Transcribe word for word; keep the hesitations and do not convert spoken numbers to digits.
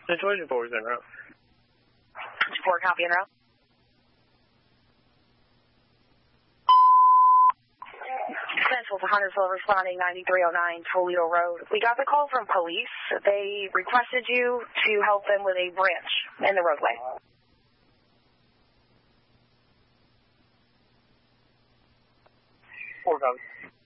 Situation four is en route. four, copy en route. Central to Huntersville responding ninety-three oh nine Toledo Road. We got the call from police. They requested you to help them with a branch in the roadway. four, copy.